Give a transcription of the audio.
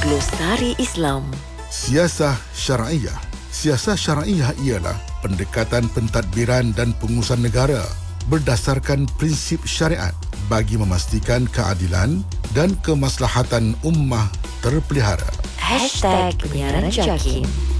Glosari Islam. Siasah syar'iyah. Siasah syar'iyah ialah pendekatan pentadbiran dan pengurusan negara berdasarkan prinsip syariat bagi memastikan keadilan dan kemaslahatan ummah terpelihara. #Penyiaran Jakim.